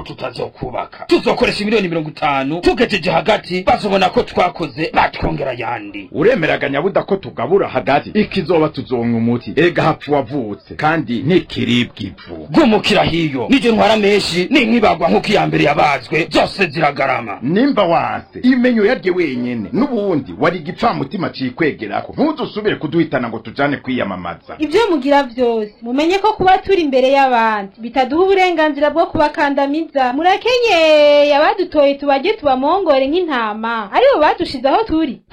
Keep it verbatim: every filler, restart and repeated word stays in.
tutazokubaka. Tuzokoresha miliyoni mirongo itanu tugejeje hagati bazobona ko twakoze batwongera yandi. Uremeraga Nyabuda ko tugabura hagati ikizoba tuzonka umuti ega hapfu wavutse kandi ntikiribwa ivu. Gumukira hiyo nije ntwara menshi ninkibagwa nkuko iyambere yabazwe zose ziragarama. Nimba wase imenyo yarye wenyene nubundi wari gipfamutima cikwegerako ntuzusubire kuduhitana ngo tujane kwiyamamaza. Ibyo mugira byose mumenye ko kuba turi imbere y'abandi bitaduha uburenganzira bwo kubakandamiza. Murakenye yabadutoye tubaje tubamongore nk'intama aribo badushizaho turi.